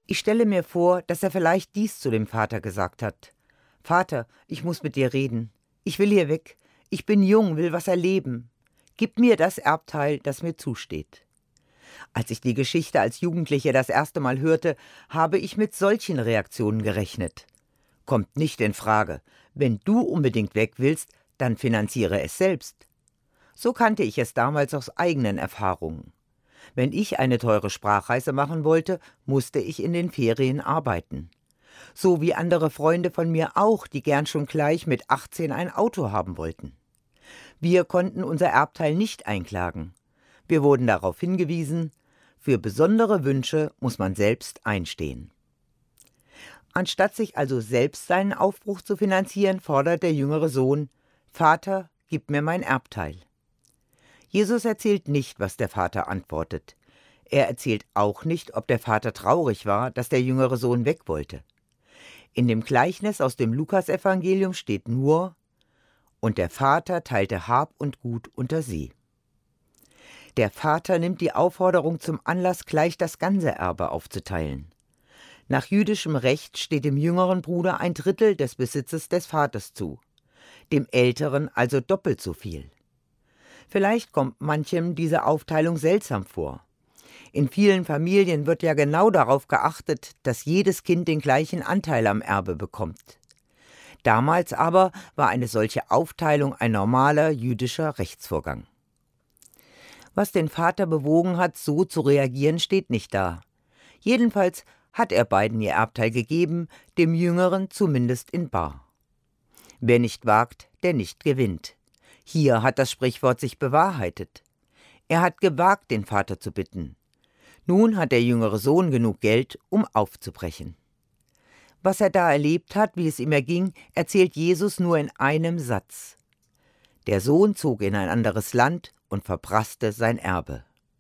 Ich stelle mir vor, dass er vielleicht dies zu dem Vater gesagt hat: Vater, ich muss mit dir reden. Ich will hier weg. Ich bin jung, will was erleben. Gib mir das Erbteil, das mir zusteht. Als ich die Geschichte als Jugendliche das erste Mal hörte, habe ich mit solchen Reaktionen gerechnet. Kommt nicht in Frage. Wenn du unbedingt weg willst, dann finanziere es selbst. So kannte ich es damals aus eigenen Erfahrungen. Wenn ich eine teure Sprachreise machen wollte, musste ich in den Ferien arbeiten. So wie andere Freunde von mir auch, die gern schon gleich mit 18 ein Auto haben wollten. Wir konnten unser Erbteil nicht einklagen. Wir wurden darauf hingewiesen: Für besondere Wünsche muss man selbst einstehen. Anstatt sich also selbst seinen Aufbruch zu finanzieren, fordert der jüngere Sohn: Vater, gib mir mein Erbteil. Jesus erzählt nicht, was der Vater antwortet. Er erzählt auch nicht, ob der Vater traurig war, dass der jüngere Sohn weg wollte. In dem Gleichnis aus dem Lukasevangelium steht nur: Und der Vater teilte Hab und Gut unter sie. Der Vater nimmt die Aufforderung zum Anlass, gleich das ganze Erbe aufzuteilen. Nach jüdischem Recht steht dem jüngeren Bruder 1/3 des Besitzes des Vaters zu, dem älteren also doppelt so viel. Vielleicht kommt manchem diese Aufteilung seltsam vor. In vielen Familien wird ja genau darauf geachtet, dass jedes Kind den gleichen Anteil am Erbe bekommt. Damals aber war eine solche Aufteilung ein normaler jüdischer Rechtsvorgang. Was den Vater bewogen hat, so zu reagieren, steht nicht da. Jedenfalls hat er beiden ihr Erbteil gegeben, dem Jüngeren zumindest in bar. Wer nicht wagt, der nicht gewinnt. Hier hat das Sprichwort sich bewahrheitet. Er hat gewagt, den Vater zu bitten. Nun hat der jüngere Sohn genug Geld, um aufzubrechen. Was er da erlebt hat, wie es ihm erging, erzählt Jesus nur in einem Satz. Der Sohn zog in ein anderes Land und verprasste sein Erbe.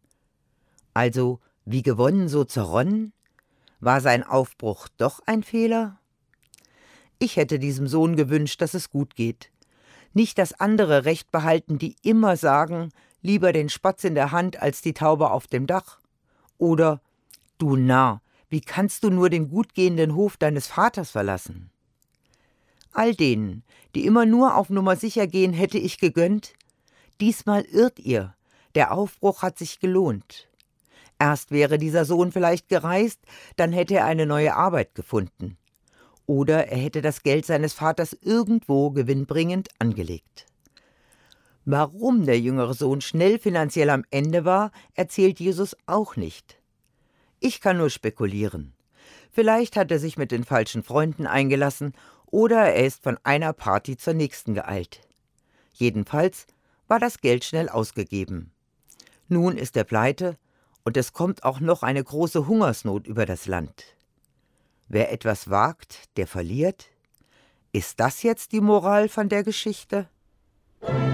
Also, wie gewonnen, so zerronnen? War sein Aufbruch doch ein Fehler? Ich hätte diesem Sohn gewünscht, dass es gut geht. Nicht, dass andere Recht behalten, die immer sagen: Lieber den Spatz in der Hand als die Taube auf dem Dach. Oder: Du Narr, wie kannst du nur den gut gehenden Hof deines Vaters verlassen? All denen, die immer nur auf Nummer sicher gehen, hätte ich gegönnt: Diesmal irrt ihr, der Aufbruch hat sich gelohnt. Erst wäre dieser Sohn vielleicht gereist, dann hätte er eine neue Arbeit gefunden. Oder er hätte das Geld seines Vaters irgendwo gewinnbringend angelegt. Warum der jüngere Sohn schnell finanziell am Ende war, erzählt Jesus auch nicht. Ich kann nur spekulieren. Vielleicht hat er sich mit den falschen Freunden eingelassen oder er ist von einer Party zur nächsten geeilt. Jedenfalls war das Geld schnell ausgegeben. Nun ist er pleite und es kommt auch noch eine große Hungersnot über das Land. Wer etwas wagt, der verliert. Ist das jetzt die Moral von der Geschichte?